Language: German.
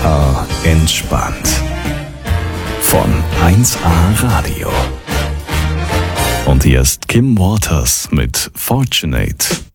1A entspannt. Von 1A Radio. Und hier ist Kim Waters mit Fortunate.